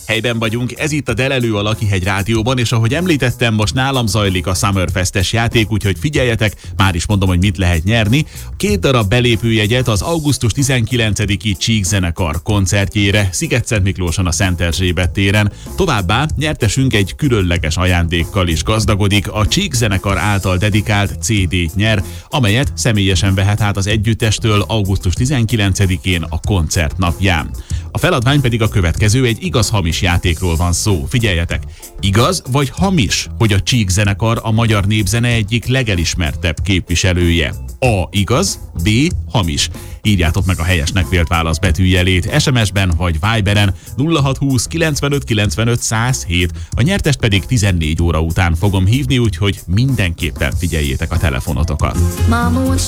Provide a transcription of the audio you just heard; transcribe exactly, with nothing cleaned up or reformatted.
Helyben vagyunk, ez itt a Delelő a Lakihegy Rádióban, és ahogy említettem, most nálam zajlik a Summerfest-es játék, úgyhogy figyeljetek, már is mondom, hogy mit lehet nyerni. Két darab belépőjegyet az augusztus tizenkilencediki Csík zenekar koncertjére Sziget-Szent Miklóson a Szent Erzsébet téren. Továbbá nyertesünk egy különleges ajándékkal is gazdagodik, a Csík zenekar által dedikált cé dét nyer, amelyet személyesen vehet át az együttestől augusztus tizenkilencedikén a koncert napján. A feladvány pedig a következő, egy igaz-hamis játékról van szó. Figyeljetek! Igaz vagy hamis, hogy a Csík zenekar a magyar népzene egyik legelismertebb képviselője? A. Igaz, B. Hamis. Írjátok meg a helyesnek vélt válasz betűjelét es em es-ben vagy Viberen nulla hat húsz kilencvenöt kilencvenöt száz hét. A nyertest pedig tizennégy óra után fogom hívni, úgyhogy mindenképpen figyeljétek a telefonotokat.